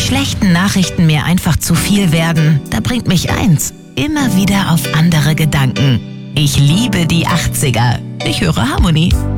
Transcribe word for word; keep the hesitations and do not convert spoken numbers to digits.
schlechten Nachrichten mir einfach zu viel werden, da bringt mich eins immer wieder auf andere Gedanken. Ich liebe die achtziger. Ich höre Harmonie.